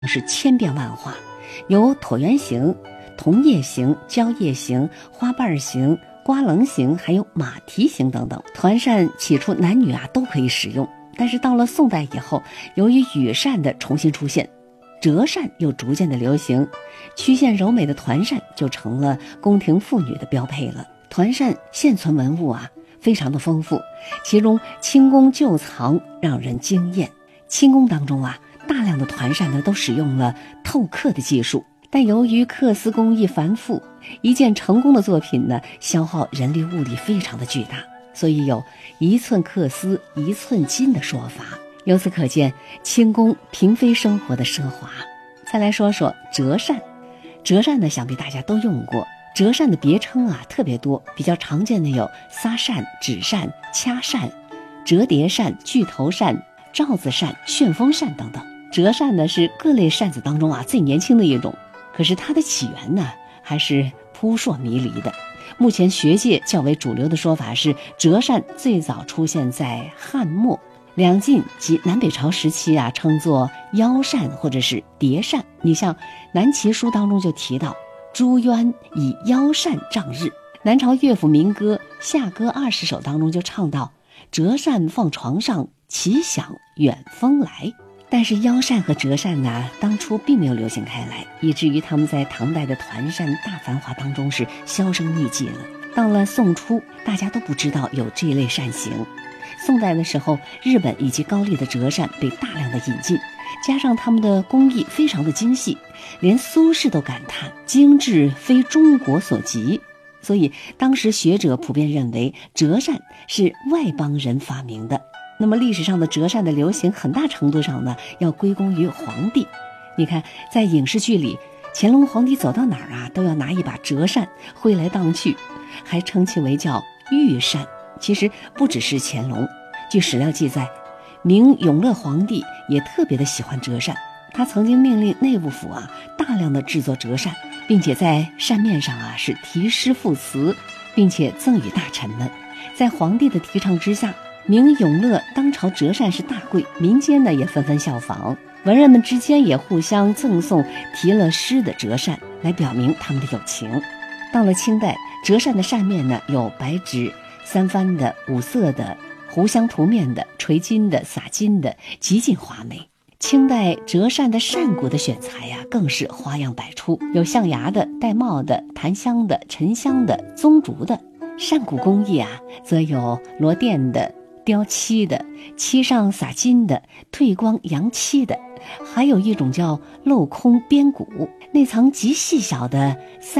是千变万化，有椭圆形、桐叶形、蕉叶形、花瓣形、瓜棱形，还有马蹄形等等。团扇起初男女都可以使用，但是到了宋代以后，由于羽扇的重新出现，折扇又逐渐的流行，曲线柔美的团扇就成了宫廷妇女的标配了。团扇现存文物非常的丰富，其中清宫旧藏让人惊艳。清宫当中大量的团扇呢都使用了透刻的技术，但由于刻丝工艺繁复，一件成功的作品呢消耗人力物力非常的巨大，所以有一寸刻丝一寸金的说法。由此可见清宫嫔妃生活的奢华。再来说说折扇。折扇呢想必大家都用过，折扇的别称特别多，比较常见的有撒扇、纸扇、掐扇、折叠扇、巨头扇、罩子扇、旋风扇等等。折扇呢是各类扇子当中最年轻的一种，可是它的起源呢还是扑朔迷离的。目前学界较为主流的说法是，折扇最早出现在汉末，两晋及南北朝时期称作腰扇或者是叠扇。你像南齐书当中就提到朱渊以腰扇仗日，南朝乐府民歌《夏歌20首》当中就唱到折扇放床上，奇响远风来。但是腰扇和折扇当初并没有流行开来，以至于他们在唐代的团扇大繁华当中是销声匿迹了。到了宋初，大家都不知道有这一类扇形。宋代的时候，日本以及高丽的折扇被大量的引进，加上他们的工艺非常的精细，连苏轼都感叹精致非中国所及。所以当时学者普遍认为折扇是外邦人发明的。那么历史上的折扇的流行很大程度上呢要归功于皇帝。你看在影视剧里，乾隆皇帝走到哪儿都要拿一把折扇挥来荡去，还称其为叫御扇。其实不只是乾隆，据史料记载，明永乐皇帝也特别的喜欢折扇，他曾经命令内务府大量的制作折扇，并且在扇面上是题诗赋词，并且赠予大臣们。在皇帝的提倡之下，明永乐当朝折扇是大贵，民间呢也纷纷效仿，文人们之间也互相赠送题了诗的折扇，来表明他们的友情。到了清代，折扇的扇面呢有白纸、三番的、五色的、糊镶涂面的、垂金的、撒金的，极尽华美。清代折扇的扇骨的选材更是花样百出，有象牙的、带帽的、檀香的、沉香的、棕竹的。扇骨工艺则有罗钿的、雕漆的、漆上撒金的、褪光扬漆的，还有一种叫镂空边骨，内藏极细小的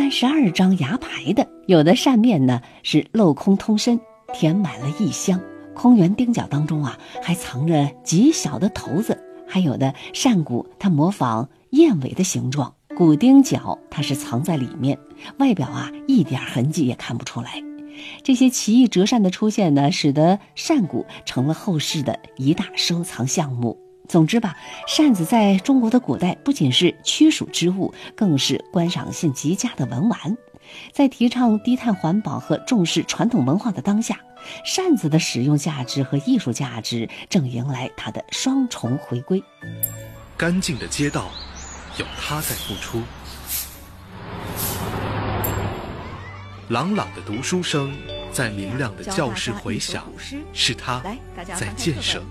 32张牙牌的。有的扇面呢是镂空通身，填满了异香，空圆钉角当中还藏着极小的头子。还有的扇骨它模仿燕尾的形状，骨钉角它是藏在里面，外表一点痕迹也看不出来。这些奇异折扇的出现呢，使得扇骨成了后世的一大收藏项目。总之吧，扇子在中国的古代不仅是驱暑之物，更是观赏性极佳的文玩。在提倡低碳环保和重视传统文化的当下，扇子的使用价值和艺术价值正迎来它的双重回归。 干净的街道有它在付出，朗朗的读书声在明亮的教室回响，是它在建设。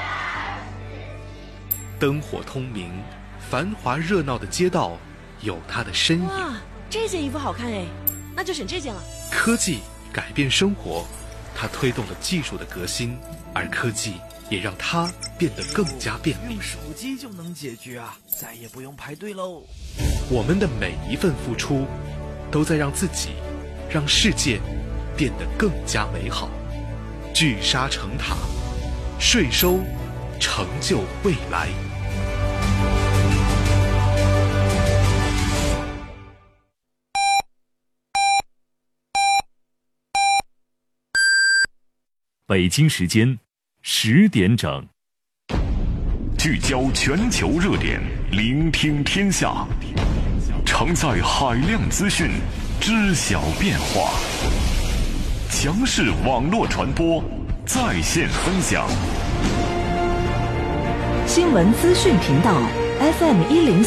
灯火通明，繁华热闹的街道有它的身影。 哇，这件衣服好看哎，那就选这件了。 科技改变生活，它推动了技术的革新，而科技也让它变得更加便利。 用手机就能解决再也不用排队喽。 我们的每一份付出，都在让自己、让世界变得更加美好。聚沙成塔，税收成就未来。 北京时间10点整，聚焦全球热点，聆听天下，承载海量资讯，知晓变化，强势网络传播，在线分享。 新闻资讯频道， FM10